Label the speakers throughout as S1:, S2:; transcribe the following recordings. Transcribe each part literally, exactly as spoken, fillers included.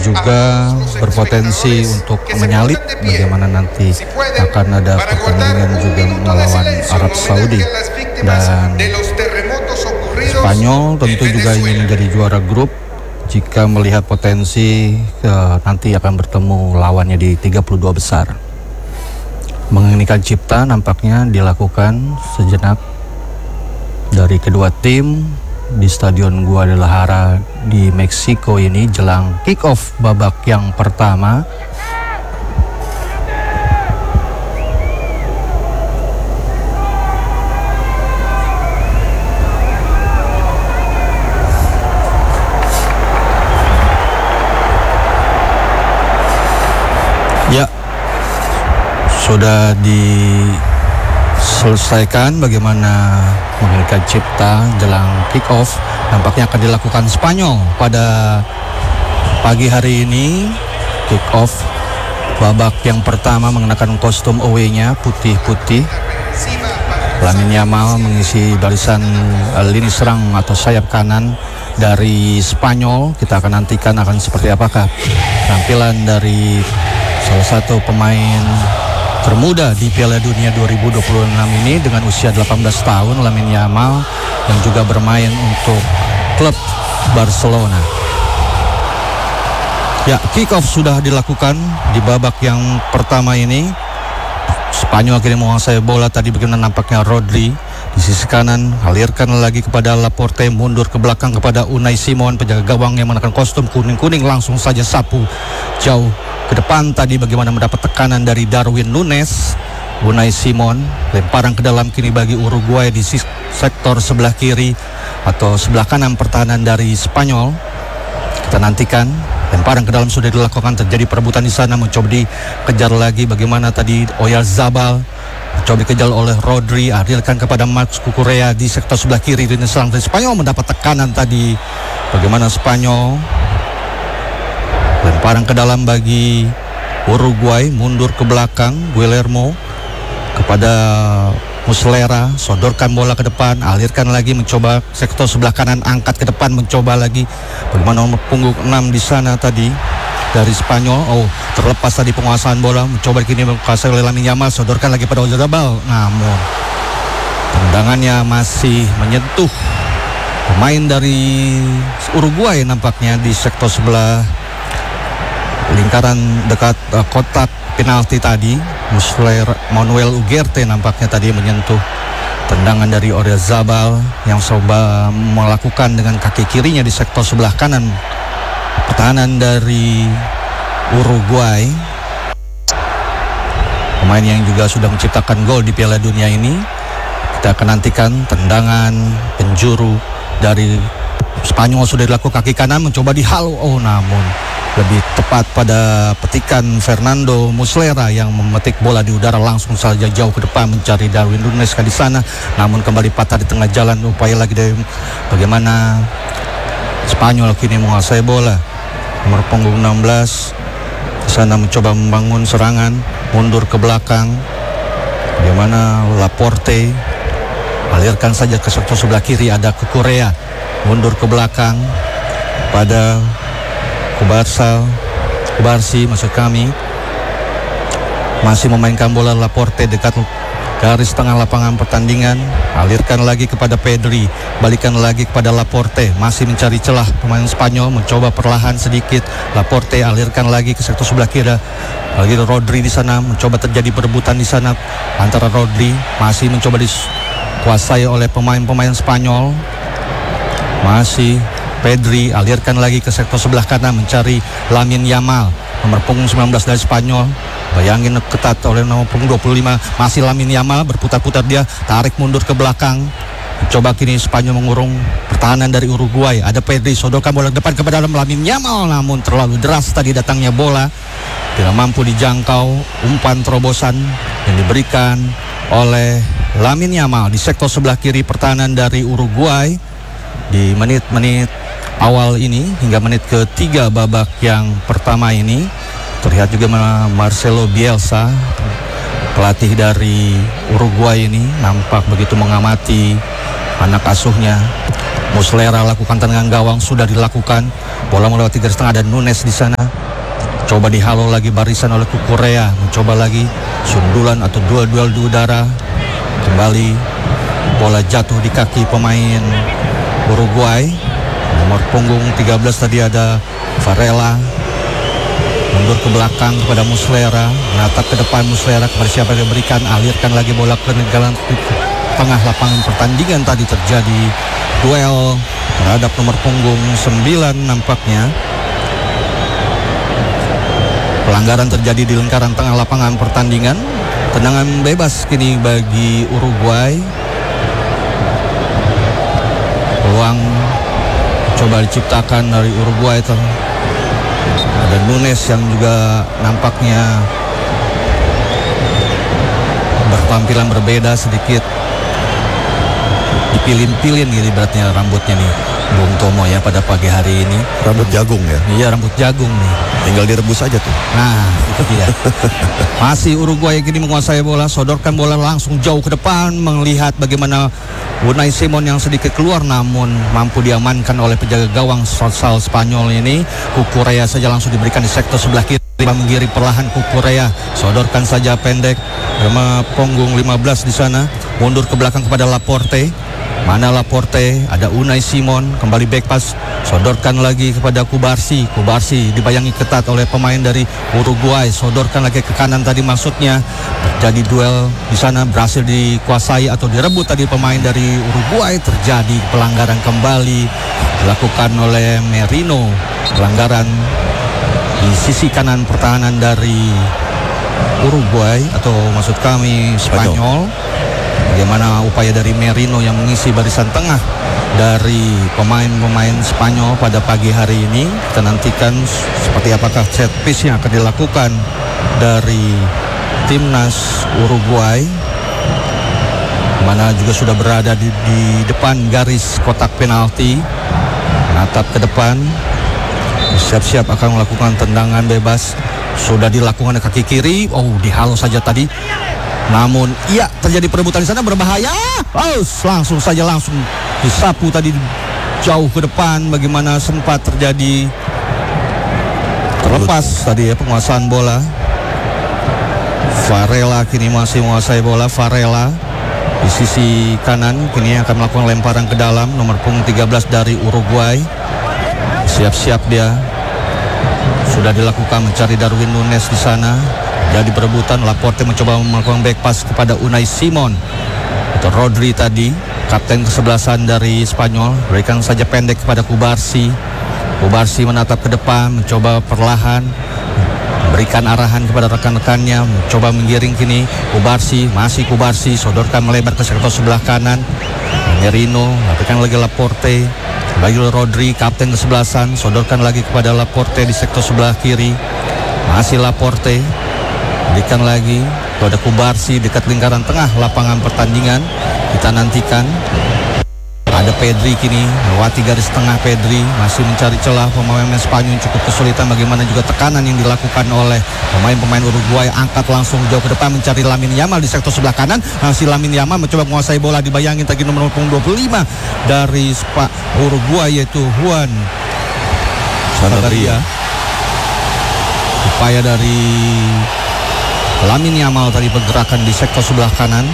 S1: juga berpotensi untuk menyalip, bagaimana nanti akan ada pertandingan juga melawan Arab Saudi. Dan Spanyol tentu juga ingin menjadi juara grup jika melihat potensi uh, nanti akan bertemu lawannya di tiga puluh dua besar. Mengeningkan cipta nampaknya dilakukan sejenak dari kedua tim di Stadion Guadalajara di Meksiko ini jelang kick off babak yang pertama. Ya, sudah diselesaikan bagaimana mengeningkan cipta jelang kick off. Nampaknya akan dilakukan Spanyol pada pagi hari ini. Kick off babak yang pertama mengenakan kostum away-nya putih-putih. Lamine Yamal mengisi barisan uh, lini serang atau sayap kanan dari Spanyol. Kita akan nantikan akan seperti apakah tampilan dari salah satu pemain termuda di Piala Dunia dua ribu dua puluh enam ini dengan usia delapan belas tahun, Lamine Yamal, yang juga bermain untuk klub Barcelona. Ya, kick off sudah dilakukan di babak yang pertama ini. Spanyol akhirnya menguasai bola. Tadi bagaimana nampaknya Rodri di sisi kanan, alirkan lagi kepada Laporte, mundur ke belakang kepada Unai Simon, penjaga gawang yang mengenakan kostum kuning-kuning, langsung saja sapu jauh ke depan. Tadi bagaimana mendapat tekanan dari Darwin Nunes. Unai Simon lemparan ke dalam kini bagi Uruguay di sektor sebelah kiri atau sebelah kanan pertahanan dari Spanyol. Kita nantikan lemparan ke dalam sudah dilakukan, terjadi perebutan di sana, mencoba dikejar lagi bagaimana tadi Oyarzabal, mencoba dikejar oleh Rodri, alirkan kepada Marc Cucurella di sektor sebelah kiri. Ini serang dari Spanyol mendapat tekanan tadi. Bagaimana Spanyol lemparan ke dalam bagi Uruguay, mundur ke belakang Guillermo kepada Muslera, sodorkan bola ke depan, alirkan lagi, mencoba sektor sebelah kanan, angkat ke depan, mencoba lagi. Bagaimana nomor punggung enam di sana tadi dari Spanyol. Oh, terlepas tadi penguasaan bola, mencoba kini menguasai oleh Lamine Yamal, sodorkan lagi pada Oyarzabal. Namun tendangannya masih menyentuh pemain dari Uruguay nampaknya di sektor sebelah lingkaran dekat uh, kotak penalti tadi. Muslera, Manuel Ugarte nampaknya tadi menyentuh tendangan dari Oyarzabal yang coba melakukan dengan kaki kirinya di sektor sebelah kanan pertahanan dari Uruguay. Pemain yang juga sudah menciptakan gol di Piala Dunia ini. Kita akan nantikan tendangan penjuru dari Spanyol sudah dilakukan kaki kanan, mencoba dihalau. Oh, namun lebih tepat pada petikan Fernando Muslera yang memetik bola di udara, langsung saja jauh ke depan mencari Darwin Nunes di sana, namun kembali patah di tengah jalan. Upaya lagi dari bagaimana Spanyol kini menguasai bola. Nomor punggung enam belas di sana mencoba membangun serangan, mundur ke belakang. Bagaimana Laporte, alirkan saja ke sektor sebelah kiri, ada Cucurella, mundur ke belakang pada Kubarsa, Kubarsi maksud kami, masih memainkan bola Laporte dekat garis tengah lapangan pertandingan, alirkan lagi kepada Pedri, balikan lagi kepada Laporte, masih mencari celah pemain Spanyol, mencoba perlahan sedikit. Laporte alirkan lagi ke sektor sebelah kiri, lagi Rodri di sana, mencoba terjadi perebutan di sana antara Rodri, masih mencoba dikuasai oleh pemain-pemain Spanyol. Masih Pedri, alirkan lagi ke sektor sebelah kanan mencari Lamine Yamal, nomor punggung sembilan belas dari Spanyol. Bayangin ketat oleh nomor punggung dua puluh lima, masih Lamine Yamal, berputar-putar dia, tarik mundur ke belakang. Coba kini Spanyol mengurung pertahanan dari Uruguay. Ada Pedri, sodorkan bola ke depan kepada Lamine Yamal, namun terlalu deras tadi datangnya bola, tidak mampu dijangkau. Umpan terobosan yang diberikan oleh Lamine Yamal di sektor sebelah kiri pertahanan dari Uruguay di menit-menit awal ini hingga menit ketiga babak yang pertama ini. Terlihat juga Marcelo Bielsa, pelatih dari Uruguay ini, nampak begitu mengamati anak asuhnya. Muslera lakukan tendangan gawang, sudah dilakukan. Bola melewati garis tengah, ada Nunes di sana. Coba dihalo lagi barisan oleh Cucurella, mencoba lagi sundulan atau duel-duel di udara. Kembali bola jatuh di kaki pemain Uruguay. Nomor punggung tiga belas tadi ada Varela. Mundur ke belakang kepada Muslera, menatap ke depan Muslera, kepada siapa yang diberikan, alirkan lagi bola ke jalan tengah lapangan pertandingan. Tadi terjadi duel terhadap nomor punggung sembilan nampaknya. Pelanggaran terjadi di lingkaran tengah lapangan pertandingan. Tendangan bebas kini bagi Uruguay. Peluang coba diciptakan dari Uruguay. Ada Nunes yang juga nampaknya bertampilan berbeda sedikit. Dipilin-pilin gitu beratnya rambutnya nih Bung Tomo ya pada pagi hari ini.
S2: Rambut jagung ya?
S1: Iya, rambut jagung nih.
S2: Tinggal direbus aja tuh.
S1: Nah, itu dia. Masih Uruguay kini menguasai bola, sodorkan bola langsung jauh ke depan, melihat bagaimana Unai Simon yang sedikit keluar namun mampu diamankan oleh penjaga gawang asal Spanyol ini. Cucurella saja langsung diberikan di sektor sebelah kiri, menggiring perlahan Cucurella, sodorkan saja pendek sama punggung lima belas di sana, mundur ke belakang kepada Laporte. Mana Laporte, ada Unai Simon, kembali back pass, sodorkan lagi kepada Cubarsi. Cubarsi dibayangi ketat oleh pemain dari Uruguay, sodorkan lagi ke kanan tadi maksudnya. Terjadi duel di sana, berhasil dikuasai atau direbut tadi pemain dari Uruguay. Terjadi pelanggaran kembali dilakukan oleh Merino, pelanggaran di sisi kanan pertahanan dari Uruguay atau maksud kami Spanyol. Bagaimana upaya dari Merino yang mengisi barisan tengah dari pemain-pemain Spanyol pada pagi hari ini. Kita nantikan seperti apakah set piece yang akan dilakukan dari timnas Uruguay, mana juga sudah berada di, di depan garis kotak penalti, menatap ke depan, siap-siap akan melakukan tendangan bebas. Sudah dilakukan kaki kiri, oh dihalau saja tadi. Namun iya, terjadi perebutan di sana, berbahaya. Oh, langsung saja langsung disapu tadi jauh ke depan. Bagaimana sempat terjadi terlepas tadi ya penguasaan bola. Varela kini masih menguasai bola. Varela di sisi kanan kini akan melakukan lemparan ke dalam. Nomor punggung tiga belas dari Uruguay, siap-siap dia. Sudah dilakukan mencari Darwin Nunes di sana. Jadi perebutan, Laporte mencoba melakukan back pass kepada Unai Simon atau Rodri tadi, kapten kesebelasan dari Spanyol, berikan saja pendek kepada Cubarsi. Cubarsi menatap ke depan, mencoba perlahan berikan arahan kepada rekan-rekannya, mencoba menggiring kini. Cubarsi, masih Cubarsi, sodorkan melebar ke sektor sebelah kanan. Merino, berikan lagi Laporte, bagi Rodri, kapten kesebelasan, sodorkan lagi kepada Laporte di sektor sebelah kiri. Masih Laporte, berikan lagi kepada Cubarsi dekat lingkaran tengah lapangan pertandingan. Kita nantikan. Ada Pedri kini melewati garis tengah. Pedri masih mencari celah. Pemain Spanyol cukup kesulitan. Bagaimana juga tekanan yang dilakukan oleh pemain-pemain Uruguay. Angkat langsung jauh ke depan mencari Lamine Yamal di sektor sebelah kanan. Masih Lamine Yamal mencoba menguasai bola. Dibayangin tadi nomor punggung dua puluh lima dari Spa Uruguay yaitu Juan Sanabria. Upaya dari Lamine Yamal tadi pergerakan di sektor sebelah kanan.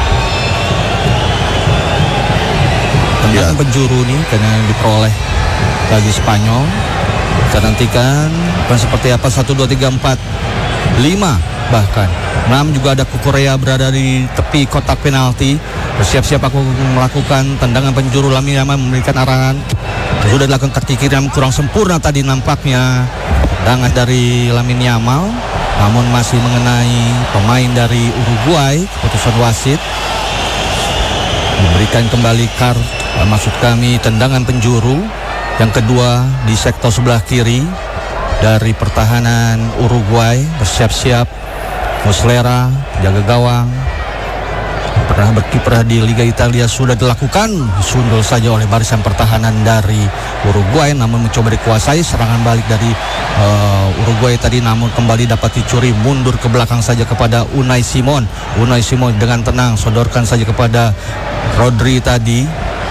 S1: Tendangan ya. Penjuru nih karena diperoleh bagi Spanyol. Kita nantikan bukan seperti apa. Satu, dua, tiga, empat, lima bahkan enam juga ada Cucurella berada di tepi kotak penalti. Bersiap-siap aku melakukan tendangan penjuru. Lamine Yamal memberikan arahan. Sudah dilakukan kaki kiri yang kurang sempurna tadi nampaknya tendangan dari Lamine Yamal, namun masih mengenai pemain dari Uruguay. Keputusan wasit diberikan kembali kar, maksud kami tendangan penjuru yang kedua di sektor sebelah kiri dari pertahanan Uruguay. Bersiap-siap Muslera, jaga gawang, pernah berkiprah di Liga Italia, sudah dilakukan, disundul saja oleh barisan pertahanan dari Uruguay, namun mencoba dikuasai. Serangan balik dari uh, Uruguay tadi, namun kembali dapat dicuri. Mundur ke belakang saja kepada Unai Simon. Unai Simon dengan tenang sodorkan saja kepada Rodri tadi.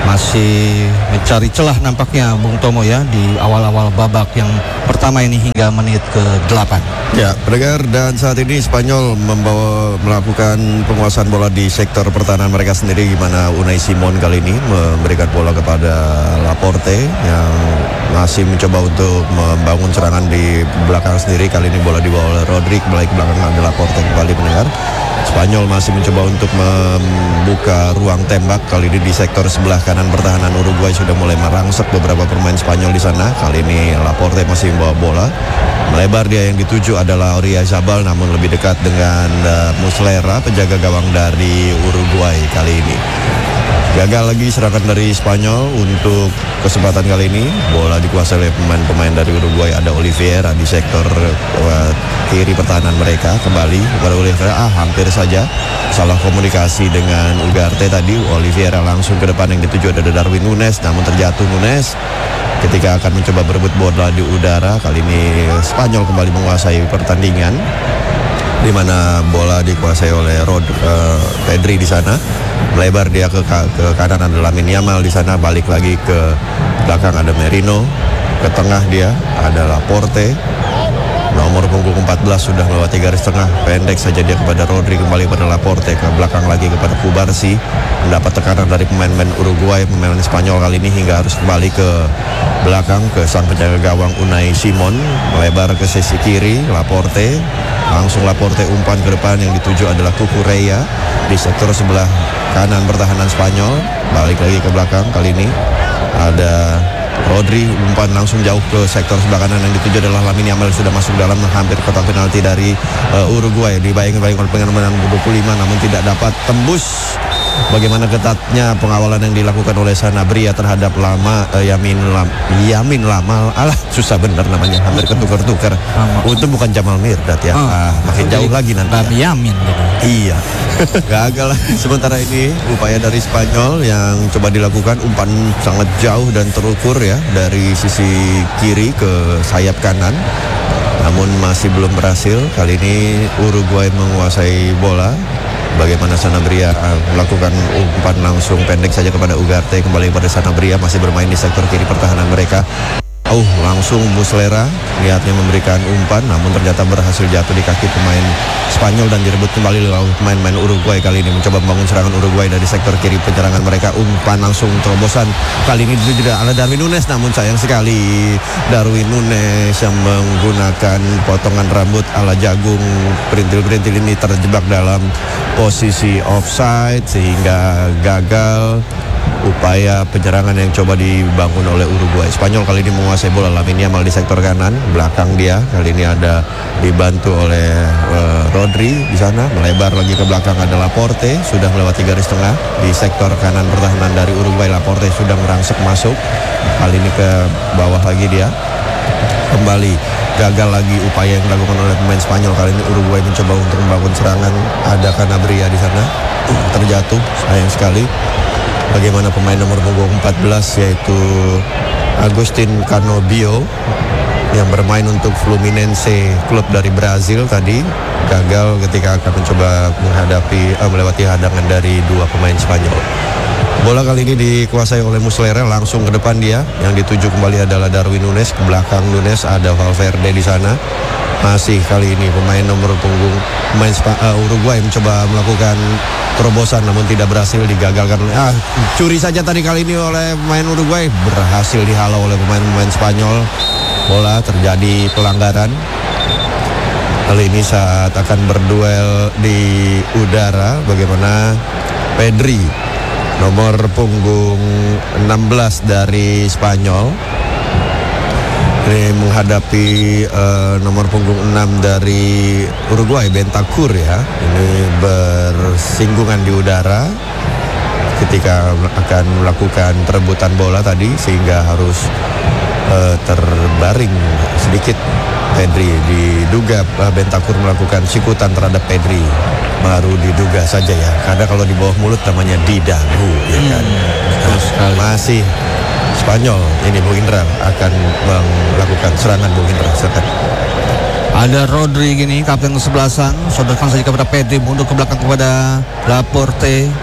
S1: masih mencari celah nampaknya Bung Tomo ya di awal-awal babak yang pertama ini hingga menit ke delapan.
S2: Ya, pendengar, dan saat ini Spanyol membawa melakukan penguasaan bola di sektor pertahanan mereka sendiri, di mana Unai Simon kali ini memberikan bola kepada Laporte yang masih mencoba untuk membangun serangan di belakang sendiri. Kali ini bola dibawa oleh Rodri, kembali ke belakang ada Laporte kembali, pendengar. Spanyol masih mencoba untuk membuka ruang tembak. Kali ini di sektor sebelah kanan pertahanan Uruguay sudah mulai merangsek beberapa pemain Spanyol di sana. Kali ini Laporte masih membawa bola. Melebar dia, yang dituju adalah Oyarzabal, namun lebih dekat dengan uh, Muslera, penjaga gawang dari Uruguay kali ini. Gagal lagi serangan dari Spanyol untuk kesempatan kali ini. Bola dikuasai oleh pemain-pemain dari Uruguay. Ada Oliveira di sektor uh, kiri pertahanan mereka. Kembali kepada Oliveira. Ah, hampir saja salah komunikasi dengan Ugarte tadi. Oliveira langsung ke depan, yang dituju ada Darwin Núñez, namun terjatuh Núñez ketika akan mencoba berebut bola di udara. Kali ini Spanyol kembali menguasai pertandingan, di mana bola dikuasai oleh Rod, uh, Pedri di sana. Melebar dia ke, ke kanan ada Lamine Yamal di sana. Balik lagi ke belakang ada Merino. Ke tengah dia ada Laporte. Nomor punggung empat belas sudah melewati garis tengah. Pendek saja dia kepada Rodri, kembali pada Laporte. Ke belakang lagi kepada Kubarsi. Mendapat tekanan dari pemain-pemain Uruguay. Pemain Spanyol kali ini hingga harus kembali ke belakang ke sang penjaga gawang Unai Simon. Melebar ke sisi kiri Laporte. Langsung Laporte umpan ke depan, yang dituju adalah Cucurella di sektor sebelah kanan pertahanan Spanyol. Balik lagi ke belakang, kali ini ada Rodri, umpan langsung jauh ke sektor sebelah kanan, yang dituju adalah Lamine Yamal, sudah masuk dalam hampir kotak penalti dari uh, Uruguay. Dibayang-bayang oleh pemain dua puluh lima, namun tidak dapat tembus. Bagaimana ketatnya pengawalan yang dilakukan oleh Sanabria terhadap Lama uh, Yamin Lam, Yamin Lamal. Alah, susah bener namanya, hampir ketukar-tukar. Untung bukan Jamal Mirdad ya.
S1: Oh,
S2: ah, makin jauh lagi nanti.
S1: Rami
S2: Ya.
S1: Yamin gitu.
S2: Iya. Gagal. Sementara ini upaya dari Spanyol yang coba dilakukan, umpan sangat jauh dan terukur ya dari sisi kiri ke sayap kanan, namun masih belum berhasil. Kali ini Uruguay menguasai bola. Bagaimana Sanabria uh, melakukan umpan langsung pendek saja kepada Ugarte. Kembali kepada Sanabria, masih bermain di sektor kiri pertahanan mereka. Oh, langsung Muslera niatnya memberikan umpan, namun ternyata berhasil jatuh di kaki pemain Spanyol dan direbut kembali oleh pemain-pemain Uruguay. Kali ini mencoba membangun serangan Uruguay dari sektor kiri penyerangan mereka. Umpan langsung terobosan, kali ini tidak ada Darwin Núñez, namun sayang sekali Darwin Núñez yang menggunakan potongan rambut ala jagung perintil-perintil ini terjebak dalam posisi offside sehingga gagal upaya penyerangan yang coba dibangun oleh Uruguay. Spanyol kali ini menguasai bola. Lamine Yamal di sektor kanan, belakang dia kali ini ada dibantu oleh uh, Rodri di sana. Melebar lagi ke belakang ada Laporte, sudah melewati garis tengah di sektor kanan pertahanan dari Uruguay. Laporte sudah merangsek masuk, kali ini ke bawah lagi dia. Kembali gagal lagi upaya yang dilakukan oleh pemain Spanyol. Kali ini Uruguay mencoba untuk membangun serangan. Ada Sanabria di sana, terjatuh sayang sekali. Bagaimana pemain nomor punggung empat belas yaitu Agustin Canobio yang bermain untuk Fluminense, klub dari Brazil tadi, gagal ketika akan mencoba menghadapi uh, melewati hadangan dari dua pemain Spanyol. Bola kali ini dikuasai oleh Muslera, langsung ke depan dia, yang dituju kembali adalah Darwin Núñez. Ke belakang Núñez ada Valverde di sana. Masih kali ini pemain nomor punggung pemain Sp- uh, Uruguay mencoba melakukan terobosan, namun tidak berhasil, digagalkan oleh ah, curi saja tadi kali ini oleh pemain Uruguay, berhasil dihalau oleh pemain-pemain Spanyol. Bola terjadi pelanggaran. Kali ini saat akan berduel di udara, bagaimana Pedri nomor punggung enam belas dari Spanyol ini menghadapi uh, nomor punggung enam dari Uruguay, Bentancur ya. Ini bersinggungan di udara ketika akan melakukan perebutan bola tadi, sehingga harus uh, terbaring sedikit Pedri. Diduga uh, Bentancur melakukan sikutan terhadap Pedri. Baru diduga saja ya, karena kalau di bawah mulut namanya di dagu ya kan.
S1: Hmm,
S2: nah, masih Spanyol ini Bung Indra akan melakukan serangan. Bung Indra silakan.
S1: Ada Rodri gini, kapten kesebelasan, sodorkan saja kepada Pedri, mundur ke belakang kepada Laporte.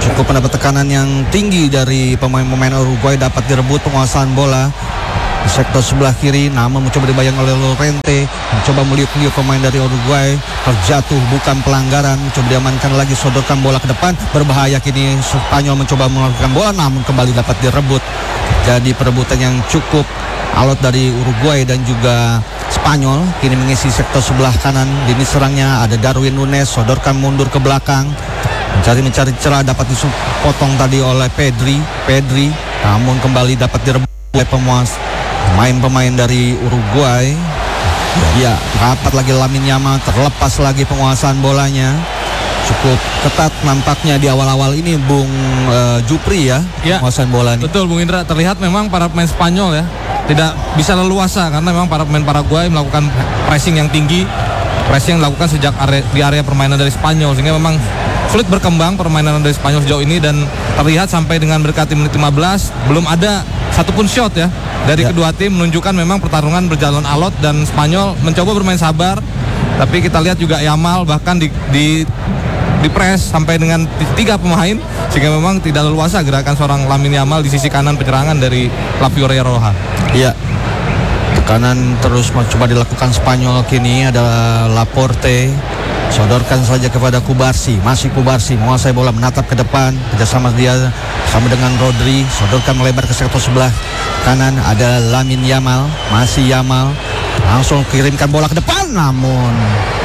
S1: Cukup mendapat tekanan yang tinggi dari pemain-pemain Uruguay, dapat direbut penguasaan bola di sektor sebelah kiri, namun mencoba dibayang oleh Lorente, mencoba meliuk-liuk pemain dari Uruguay, terjatuh, bukan pelanggaran, mencoba diamankan lagi, sodorkan bola ke depan, berbahaya kini Spanyol mencoba melakukan bola, namun kembali dapat direbut. Jadi perebutan yang cukup alot dari Uruguay dan juga Spanyol. Kini mengisi sektor sebelah kanan, lini serangnya ada Darwin Núñez, sodorkan mundur ke belakang, mencari-mencari celah, dapat dipotong tadi oleh Pedri, Pedri, namun kembali dapat direbut oleh pemuas pemain-pemain dari Uruguay. Ya, rapat lagi Lamine Yamal, terlepas lagi penguasaan bolanya. Cukup ketat nampaknya di awal-awal ini, Bung uh, Jupri ya, ya, penguasaan bola ini.
S3: Betul, Bung Indra, terlihat memang para pemain Spanyol ya tidak bisa leluasa karena memang para pemain Paraguay melakukan pressing yang tinggi, pressing yang dilakukan sejak area, di area permainan dari Spanyol, sehingga memang sulit berkembang permainan dari Spanyol sejauh ini, dan terlihat sampai dengan mendekati menit lima belas belum ada satupun shot ya dari ya. kedua tim, menunjukkan memang pertarungan berjalan alot dan Spanyol mencoba bermain sabar, tapi kita lihat juga Yamal bahkan di, di di press sampai dengan tiga pemain, sehingga memang tidak leluasa gerakan seorang Lamine Yamal di sisi kanan penyerangan dari La Fiora.
S1: Iya, tekanan terus mencoba dilakukan Spanyol. Kini ada Laporte, sodorkan saja kepada Kubarsi, masih Kubarsi menguasai bola, menatap ke depan, kerjasama dia sama dengan Rodri, sodorkan melebar ke sektor sebelah kanan, ada Lamine Yamal, masih Yamal, langsung kirimkan bola ke depan, namun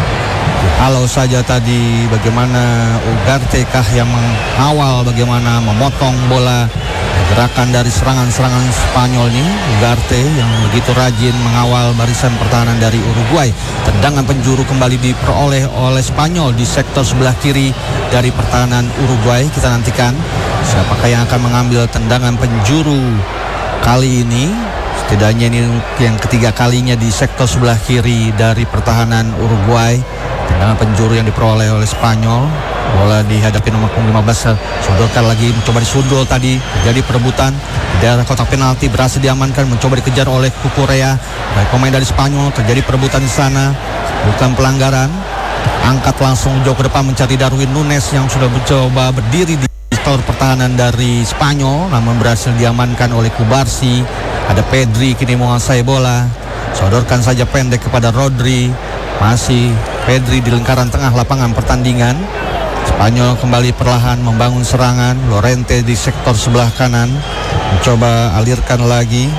S1: kalau saja tadi bagaimana Ugarte kah yang mengawal, bagaimana memotong bola, gerakan dari serangan-serangan Spanyol ini. Ugarte yang begitu rajin mengawal barisan pertahanan dari Uruguay. Tendangan penjuru kembali diperoleh oleh Spanyol di sektor sebelah kiri dari pertahanan Uruguay. Kita nantikan siapakah yang akan mengambil tendangan penjuru kali ini. Setidaknya ini yang ketiga kalinya di sektor sebelah kiri dari pertahanan Uruguay. Tendangan penjuru yang diperoleh oleh Spanyol. Bola dihadapi nomor punggung lima belas, sodorkan lagi, mencoba disundul tadi, jadi perebutan di daerah kotak penalti, berhasil diamankan, mencoba dikejar oleh Cucurella, baik pemain dari Spanyol, terjadi perebutan di sana, bukan pelanggaran, angkat langsung jauh ke depan mencari Darwin Núñez yang sudah mencoba berdiri di sektor pertahanan dari Spanyol, namun berhasil diamankan oleh Kubarsi. Ada Pedri kini menguasai bola, sodorkan saja pendek kepada Rodri, masih Pedri di lingkaran tengah lapangan pertandingan. Spanyol kembali perlahan membangun serangan. Lorente di sektor sebelah kanan mencoba alirkan lagi,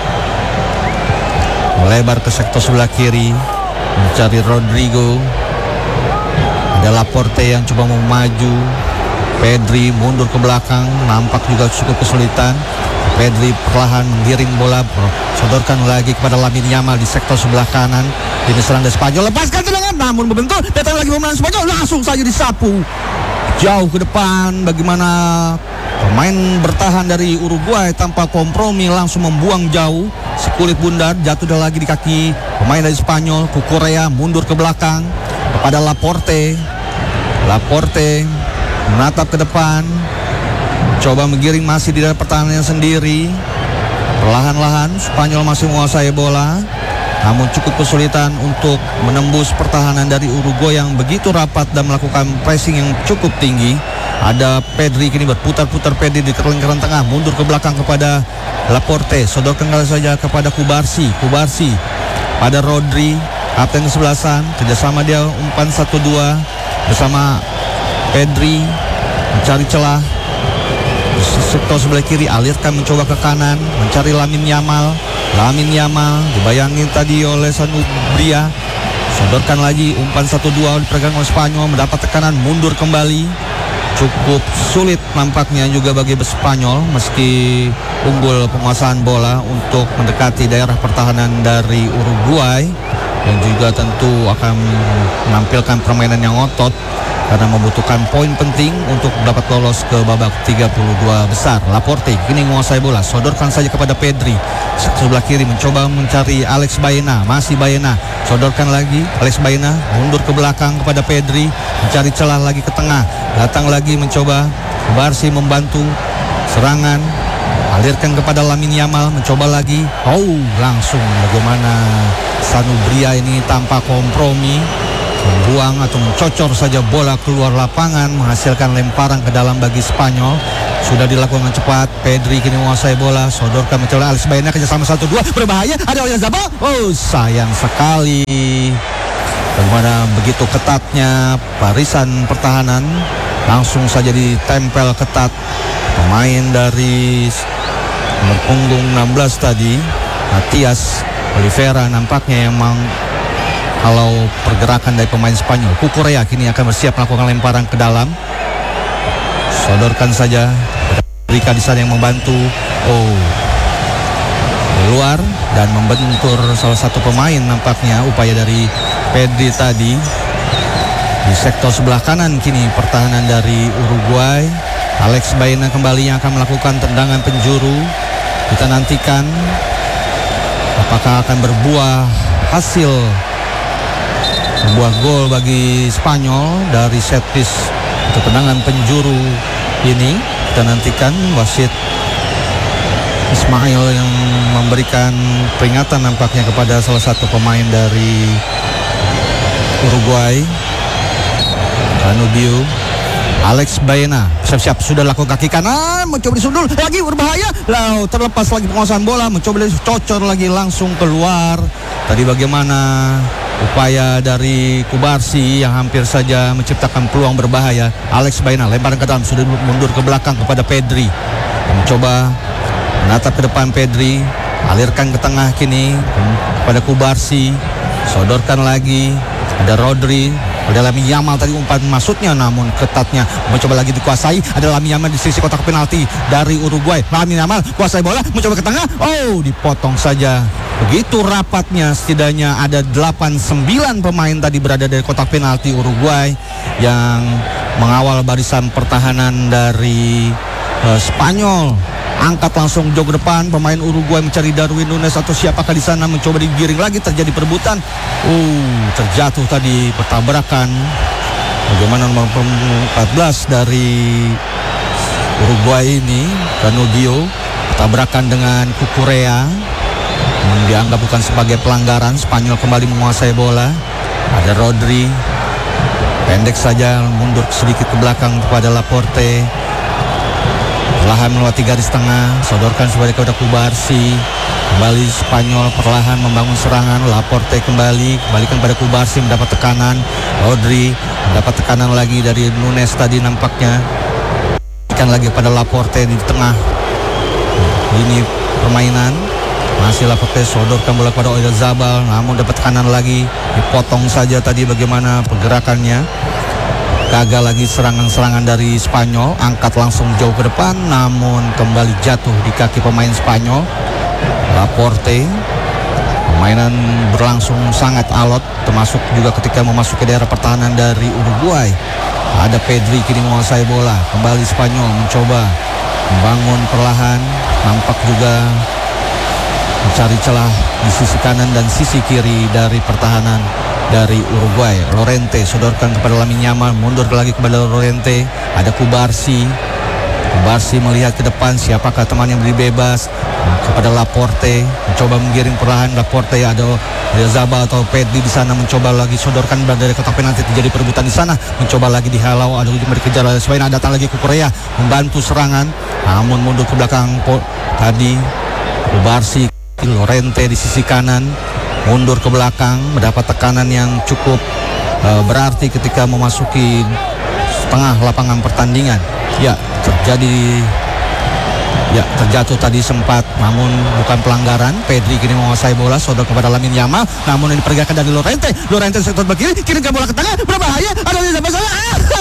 S1: melebar ke sektor sebelah kiri, mencari Rodrigo. Ada Laporte yang coba mau maju, Pedri mundur ke belakang, nampak juga cukup kesulitan. Pedri perlahan menggiring bola, sodorkan lagi kepada Lamine Yamal di sektor sebelah kanan. Ini serang dari Spanyol, lepaskan tendangan, namun berbentur, datang lagi pemain Spanyol, langsung saja disapu jauh ke depan. Bagaimana pemain bertahan dari Uruguay tanpa kompromi langsung membuang jauh, si kulit bundar jatuh dah lagi di kaki pemain dari Spanyol. Cucurella mundur ke belakang kepada Laporte. Laporte menatap ke depan, coba menggiring masih di dalam pertahanannya sendiri. Perlahan-lahan Spanyol masih menguasai bola, namun cukup kesulitan untuk menembus pertahanan dari Uruguay yang begitu rapat dan melakukan pressing yang cukup tinggi. Ada Pedri kini berputar-putar, Pedri di lingkaran tengah, mundur ke belakang kepada Laporte, sodorkan saja kepada Kubarsi. Kubarsi pada Rodri, kapten kesebelasan, kerjasama dia umpan satu dua bersama Pedri, mencari celah sektor sebelah kiri, alirkan mencoba ke kanan, mencari Lamine Yamal. Lamine Yamal dibayangin tadi oleh Sanubria, sodorkan lagi, umpan satu dua dipegang oleh Spanyol, mendapat tekanan, mundur kembali. Cukup sulit nampaknya juga bagi Spanyol meski unggul penguasaan bola untuk mendekati daerah pertahanan dari Uruguay, dan juga tentu akan menampilkan permainan yang otot karena membutuhkan poin penting untuk dapat lolos ke babak tiga puluh dua besar. Laporte kini menguasai bola, sodorkan saja kepada Pedri, sebelah kiri mencoba mencari Alex Baena, masih Baena, sodorkan lagi Alex Baena, mundur ke belakang kepada Pedri, mencari celah lagi ke tengah, datang lagi mencoba Barsi membantu serangan, alirkan kepada Lamine Yamal, mencoba lagi, oh langsung bagaimana Sanubria ini tanpa kompromi membuang atau mencocor saja bola keluar lapangan, menghasilkan lemparan ke dalam bagi Spanyol. Sudah dilakukan cepat. Pedri kini menguasai bola, sodorkan mencoba Alex Baena kerjasama satu dua, berbahaya, ada Oyarzabal. Oh, sayang sekali. Bagaimana begitu ketatnya barisan pertahanan, langsung saja ditempel ketat pemain dari nomor punggung enam belas tadi, Matias Oliveira, nampaknya memang kalau pergerakan dari pemain Spanyol. Cucurella kini akan bersiap melakukan lemparan ke dalam. Sodorkan saja, Rika di sana yang membantu. Oh, keluar dan membentur salah satu pemain, nampaknya upaya dari Pedri tadi. Di sektor sebelah kanan kini pertahanan dari Uruguay. Alex Baena kembali yang akan melakukan tendangan penjuru. Kita nantikan apakah akan berbuah hasil sebuah gol bagi Spanyol dari set piece untuk tendangan penjuru ini. Kita nantikan wasit Ismail yang memberikan peringatan nampaknya kepada salah satu pemain dari Uruguay, Danubio. Alex Baena siap-siap sudah lakukan kaki kanan, mencoba disundul lagi, berbahaya, lalu terlepas lagi penguasaan bola, mencoba dicocor lagi langsung keluar. Tadi bagaimana upaya dari Kubarsi yang hampir saja menciptakan peluang berbahaya. Alex Baena lemparan ke dalam, sudah mundur ke belakang kepada Pedri, mencoba menatap ke depan. Pedri alirkan ke tengah kini kepada Kubarsi, sodorkan lagi, ada Rodri, ada Lamine Yamal tadi umpan masuknya, namun ketatnya mencoba lagi dikuasai. Ada Lamine Yamal di sisi kotak penalti dari Uruguay. Lamine Yamal kuasai bola, mencoba ke tengah, oh dipotong saja. Begitu rapatnya, setidaknya ada delapan sembilan pemain tadi berada dari kotak penalti Uruguay yang mengawal barisan pertahanan dari uh, Spanyol. Angkat langsung jauh ke depan pemain Uruguay mencari Darwin Nunes atau siapakah di sana, mencoba digiring lagi, terjadi perebutan. Uh, terjatuh tadi, pertabrakan. Bagaimana nomor empat belas dari Uruguay ini, Danubio, tabrakan dengan Cucurella, dianggap bukan sebagai pelanggaran. Spanyol kembali menguasai bola. Ada Rodri, pendek saja, mundur sedikit ke belakang kepada Laporte. Perlahan melewati garis tengah, sodorkan sebagai kepada Kubarsi. Kembali Spanyol perlahan membangun serangan. Laporte kembali, kembalikan pada Kubarsi, mendapat tekanan. Rodri mendapat tekanan lagi dari Nunes tadi nampaknya. Ikan lagi pada Laporte di tengah. Ini permainan. Masih Laporte, sodorkan bola kepada Oyarzabal, namun dapat tekanan lagi. Dipotong saja tadi bagaimana pergerakannya. Gagal lagi serangan-serangan dari Spanyol. Angkat langsung jauh ke depan, namun kembali jatuh di kaki pemain Spanyol. Laporte. Permainan berlangsung sangat alot, termasuk juga ketika memasuki daerah pertahanan dari Uruguay. Ada Pedri kini menguasai bola. Kembali Spanyol mencoba membangun perlahan. Nampak juga mencari celah di sisi kanan dan sisi kiri dari pertahanan dari Uruguay. Llorente sodorkan kepada Lamine Yamal, mundur lagi kepada Llorente. Ada Kubarsi. Kubarsi melihat ke depan, siapakah teman yang beri bebas, kepada Laporte, mencoba menggiring perlahan. Laporte, ada Oyarzabal atau Pedri di sana, mencoba lagi sodorkan dari kotak penalti, terjadi perebutan di sana, mencoba lagi dihalau, ada ujung dikejar oleh Spain. Datang lagi Cucurella membantu serangan, namun mundur ke belakang. Tadi Kubarsi, Llorente di sisi kanan, mundur ke belakang, mendapat tekanan yang cukup uh, berarti ketika memasuki tengah lapangan pertandingan. Ya, terjadi ya terjatuh tadi sempat, namun bukan pelanggaran. Pedri kini menguasai bola, sodor kepada Lamine Yamal, namun ini dipergerakan dari Llorente. Llorente sektor kiri, kirimkan bola ke tengah, berbahaya. Ada di depan sana.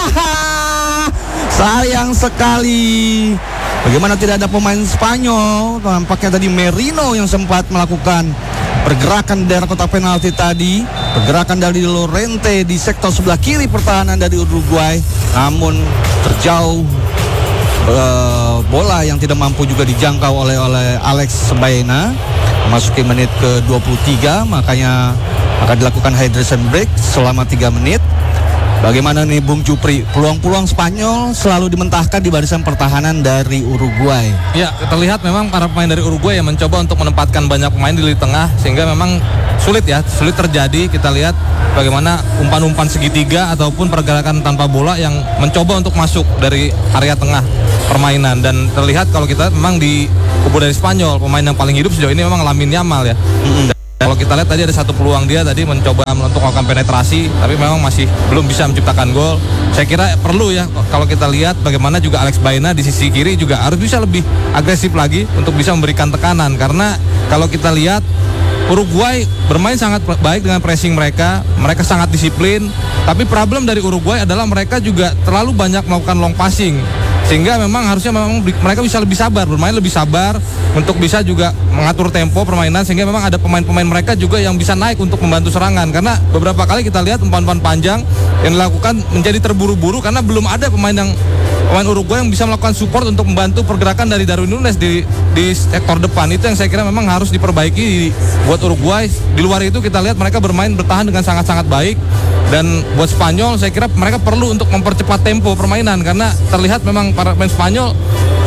S1: Sayang sekali. Bagaimana tidak ada pemain Spanyol? Tampaknya tadi Merino yang sempat melakukan pergerakan di daerah kotak penalti tadi. Pergerakan dari Llorente di sektor sebelah kiri pertahanan dari Uruguay, namun terjauh. Uh, bola yang tidak mampu juga dijangkau oleh oleh Alex Baena. Memasuki menit ke dua puluh tiga, makanya akan dilakukan hydration break selama tiga menit. Bagaimana nih Bung Jupri, peluang-peluang Spanyol selalu dimentahkan di barisan pertahanan dari Uruguay.
S3: Ya, terlihat memang para pemain dari Uruguay yang mencoba untuk menempatkan banyak pemain di lini tengah, sehingga memang sulit ya, sulit terjadi. Kita lihat bagaimana umpan-umpan segitiga ataupun pergerakan tanpa bola yang mencoba untuk masuk dari area tengah permainan. Dan terlihat kalau kita memang di kubu dari Spanyol, pemain yang paling hidup sejauh ini memang Lamine Yamal ya. Mm-hmm. Kalau kita lihat tadi ada satu peluang dia tadi mencoba untuk melakukan penetrasi, tapi memang masih belum bisa menciptakan gol. Saya kira perlu ya kalau kita lihat bagaimana juga Alex Baena di sisi kiri juga harus bisa lebih agresif lagi untuk bisa memberikan tekanan, karena kalau kita lihat Uruguay bermain sangat baik dengan pressing mereka, mereka sangat disiplin, tapi problem dari Uruguay adalah mereka juga terlalu banyak melakukan long passing. Sehingga memang harusnya memang mereka bisa lebih sabar, bermain lebih sabar untuk bisa juga mengatur tempo permainan, sehingga memang ada pemain-pemain mereka juga yang bisa naik untuk membantu serangan. Karena beberapa kali kita lihat umpan-umpan panjang yang dilakukan menjadi terburu-buru karena belum ada pemain yang pemain Uruguay yang bisa melakukan support untuk membantu pergerakan dari Darwin Núñez di di sektor depan. Itu yang saya kira memang harus diperbaiki buat Uruguay. Di luar itu kita lihat mereka bermain bertahan dengan sangat-sangat baik. Dan buat Spanyol saya kira mereka perlu untuk mempercepat tempo permainan, karena terlihat memang para pemain Spanyol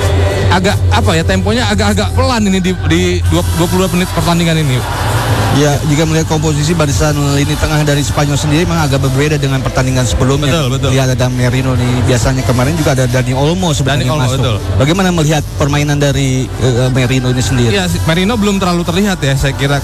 S3: agak apa ya, temponya agak-agak pelan ini di, di dua puluh dua menit pertandingan ini.
S1: Ya, jika melihat komposisi barisan lini tengah dari Spanyol sendiri memang agak berbeda dengan pertandingan sebelumnya.
S3: Betul, betul.
S1: Ya, ada Merino nih, biasanya kemarin juga ada Dani Olmo sebenarnya
S3: Olmo,
S1: masuk.
S3: betul.
S1: Bagaimana melihat permainan dari uh, Merino ini sendiri?
S3: Ya, Merino belum terlalu terlihat ya, saya kira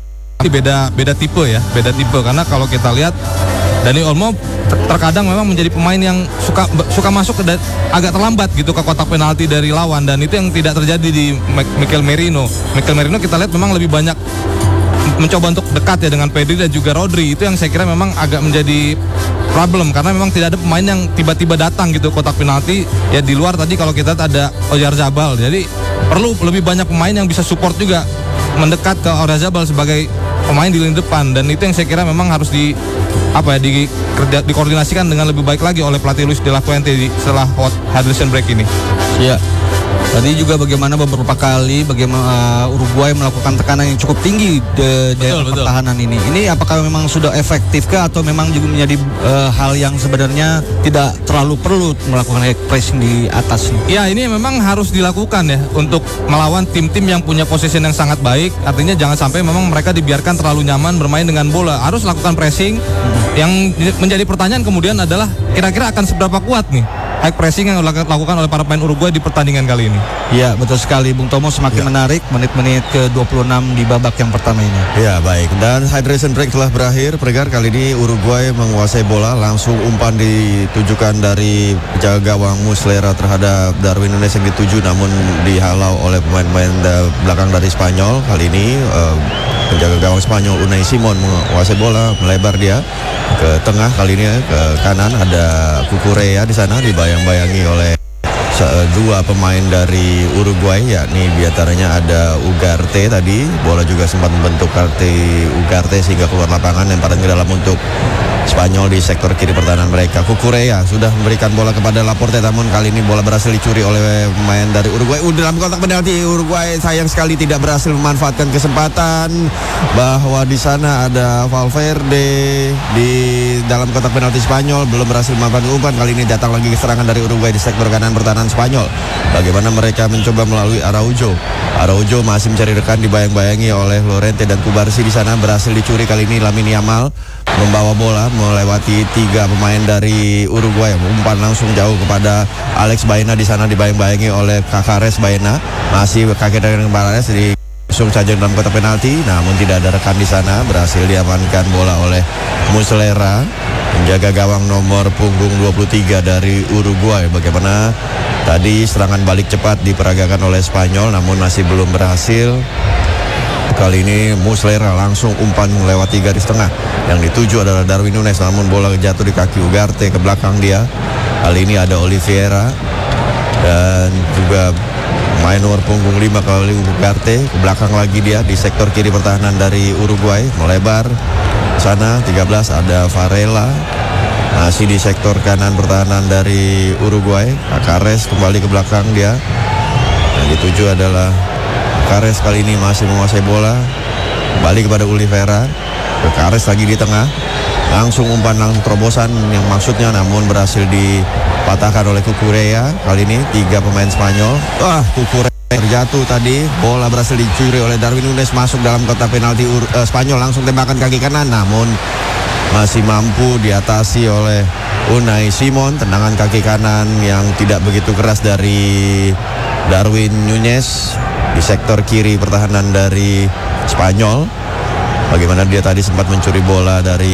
S3: beda beda tipe ya, beda tipe karena kalau kita lihat Dani Olmo terkadang memang menjadi pemain yang suka suka masuk ke agak terlambat gitu ke kotak penalti dari lawan, dan itu yang tidak terjadi di Mikel Merino. Mikel Merino kita lihat memang lebih banyak mencoba untuk dekat ya dengan Pedri dan juga Rodri. Itu yang saya kira memang agak menjadi problem karena memang tidak ada pemain yang tiba-tiba datang gitu kotak penalti. Ya di luar tadi kalau kita ada Oyarzabal, jadi perlu lebih banyak pemain yang bisa support juga mendekat ke Oyarzabal sebagai pemain di lini depan, dan itu yang saya kira memang harus di apa ya di kerja, dikoordinasikan dengan lebih baik lagi oleh pelatih Luis de la Fuente di, setelah hydration break ini.
S1: Iya. Tadi juga bagaimana beberapa kali bagaimana uh, Uruguay melakukan tekanan yang cukup tinggi di daerah pertahanan ini. Ini apakah memang sudah efektifkah atau memang juga menjadi uh, hal yang sebenarnya tidak terlalu perlu melakukan pressing di atas?
S3: Ya, ini memang harus dilakukan ya untuk melawan tim-tim yang punya posisi yang sangat baik. Artinya jangan sampai memang mereka dibiarkan terlalu nyaman bermain dengan bola. Harus lakukan pressing. Hmm. Yang menjadi pertanyaan kemudian adalah kira-kira akan seberapa kuat nih high pressing yang dilakukan oleh para pemain Uruguay di pertandingan kali ini.
S1: Ya, betul sekali Bung Tomo, semakin ya. menarik menit-menit ke dua puluh enam di babak yang pertama ini.
S2: Ya, baik. Dan hydration break telah berakhir. Pregar kali ini Uruguay menguasai bola, langsung umpan ditujukan dari penjaga gawang Muslera terhadap Darwin Núñez yang dituju namun dihalau oleh pemain-pemain belakang dari Spanyol. Kali ini uh, penjaga gawang Spanyol Unai Simon menguasai bola, melebar dia ke tengah, kali ini ke kanan ada Cucurella di sana dibayang-bayangi oleh dua pemain dari Uruguay, yakni diantaranya ada Ugarte tadi, bola juga sempat membentuk kaki Ugarte sehingga keluar lapangan, lemparan ke dalam untuk Spanyol di sektor kiri pertahanan mereka. Cucurella sudah memberikan bola kepada Laporte, namun kali ini bola berhasil dicuri oleh pemain dari Uruguay. Udah dalam kotak penalti, Uruguay sayang sekali tidak berhasil memanfaatkan kesempatan bahwa di sana ada Valverde di dalam kotak penalti Spanyol, belum berhasil memanfaatkan umpan. Kali ini datang lagi serangan dari Uruguay di sektor kanan pertahanan Spanyol. Bagaimana mereka mencoba melalui Araujo. Araujo masih mencari rekan, dibayang-bayangi oleh Llorente dan Cubarsí di sana, berhasil dicuri kali ini Lamine Yamal membawa bola melewati tiga pemain dari Uruguay, umpan langsung jauh kepada Alex Baena di sana, dibayang-bayangi oleh Cacares Baena, masih kaki dengan Cacares di langsung saja dalam kotak penalti, namun tidak ada rekan di sana, berhasil diamankan bola oleh Muslera, penjaga gawang nomor punggung dua puluh tiga dari Uruguay. Bagaimana tadi serangan balik cepat diperagakan oleh Spanyol namun masih belum berhasil. Kali ini Muslera langsung umpan melewati garis tengah, yang dituju adalah Darwin Núñez, namun bola jatuh di kaki Ugarte ke belakang dia. Kali ini ada Oliveira dan juga main nomor punggung lima kali Ugarte, ke belakang lagi dia di sektor kiri pertahanan dari Uruguay, melebar sana tiga belas ada Varela, masih di sektor kanan pertahanan dari Uruguay. Cacares kembali ke belakang dia, yang dituju adalah Cacares, kali ini masih menguasai bola, kembali kepada Oliveira, Cacares lagi di tengah, langsung umpan langsung terobosan yang maksudnya namun berhasil dipatahkan oleh Cucurella. Kali ini tiga pemain Spanyol, wah Cucurella terjatuh tadi, bola berhasil dicuri oleh Darwin Núñez masuk dalam kotak penalti uh, Spanyol, langsung tembakan kaki kanan, namun masih mampu diatasi oleh Unai Simon. Tendangan kaki kanan yang tidak begitu keras dari Darwin Núñez di sektor kiri pertahanan dari Spanyol. Bagaimana dia tadi sempat mencuri bola dari